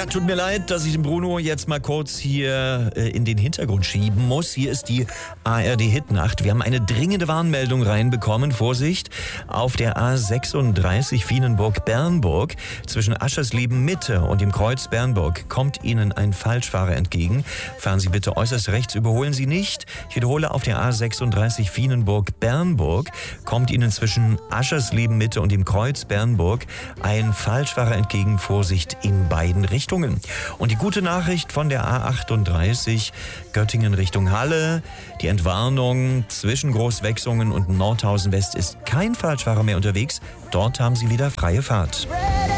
Ja, tut mir leid, dass ich den Bruno jetzt mal kurz hier in den Hintergrund schieben muss. Hier ist die ARD-Hitnacht. Wir haben eine dringende Warnmeldung reinbekommen. Vorsicht, auf der A36 Vienenburg-Bernburg zwischen Aschersleben-Mitte und dem Kreuz Bernburg kommt Ihnen ein Falschfahrer entgegen. Fahren Sie bitte äußerst rechts, überholen Sie nicht. Ich wiederhole, auf der A36 Vienenburg-Bernburg kommt Ihnen zwischen Aschersleben-Mitte und dem Kreuz Bernburg ein Falschfahrer entgegen. Vorsicht in beiden Richtungen. Und die gute Nachricht von der A38 Göttingen Richtung Halle: Die Entwarnung zwischen Großwechsungen und Nordhausen West ist kein Falschfahrer mehr unterwegs. Dort haben Sie wieder freie Fahrt.